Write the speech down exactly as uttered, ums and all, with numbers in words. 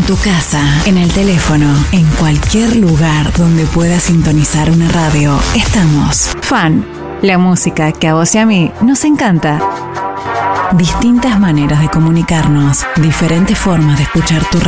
tu casa, en el teléfono, en cualquier lugar donde puedas sintonizar una radio, estamos. Fan, la música que a vos y a mí nos encanta. Distintas maneras de comunicarnos, diferentes formas de escuchar tu radio.